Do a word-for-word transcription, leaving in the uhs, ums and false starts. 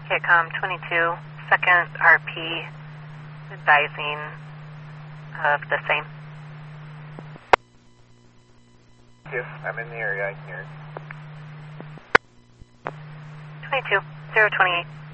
Kitcom twenty-two, second R P, advising of the same. Yes, I'm in the area, I can hear. twenty-two, zero twenty-eight.